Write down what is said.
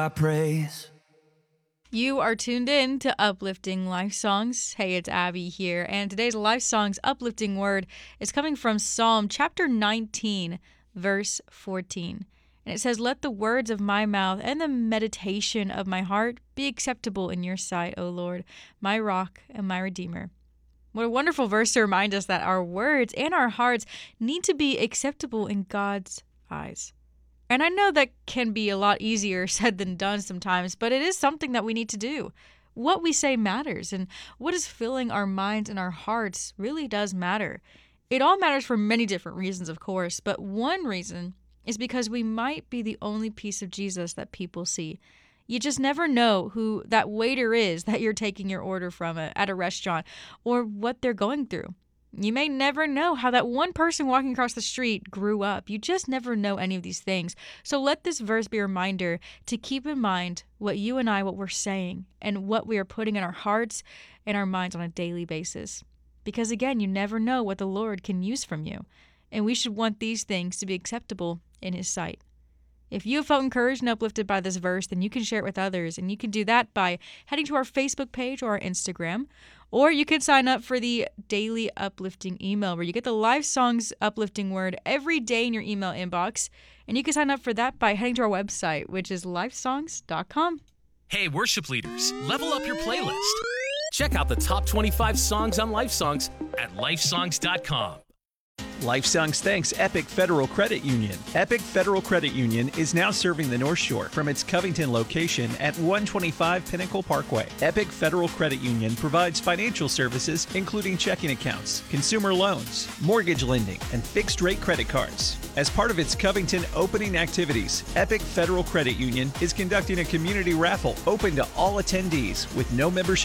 I praise. You are tuned in to Uplifting Life Songs. Hey, it's Abby here, and today's Life Songs uplifting word is coming from Psalm chapter 19, verse 14. And it says, "Let the words of my mouth and the meditation of my heart be acceptable in your sight, O Lord, my rock and my redeemer." What a wonderful verse to remind us that our words and our hearts need to be acceptable in God's eyes. And I know that can be a lot easier said than done sometimes, but it is something that we need to do. What we say matters, and what is filling our minds and our hearts really does matter. It all matters for many different reasons, of course, but one reason is because we might be the only piece of Jesus that people see. You just never know who that waiter is that you're taking your order from at a restaurant or what they're going through. You may never know how that one person walking across the street grew up. You just never know any of these things. So let this verse be a reminder to keep in mind what we're saying and what we are putting in our hearts and our minds on a daily basis. Because again, you never know what the Lord can use from you. And we should want these things to be acceptable in His sight. If you have felt encouraged and uplifted by this verse, then you can share it with others. And you can do that by heading to our Facebook page or our Instagram. Or you can sign up for the daily uplifting email where you get the Life Songs uplifting word every day in your email inbox. And you can sign up for that by heading to our website, which is lifesongs.com. Hey, worship leaders, level up your playlist. Check out the top 25 songs on Life Songs at lifesongs.com. Life Songs thanks Epic Federal Credit Union. Epic Federal Credit Union is now serving the North Shore from its Covington location at 125 Pinnacle Parkway. Epic Federal Credit Union provides financial services including checking accounts, consumer loans, mortgage lending, and fixed-rate credit cards. As part of its Covington opening activities, Epic Federal Credit Union is conducting a community raffle open to all attendees with no membership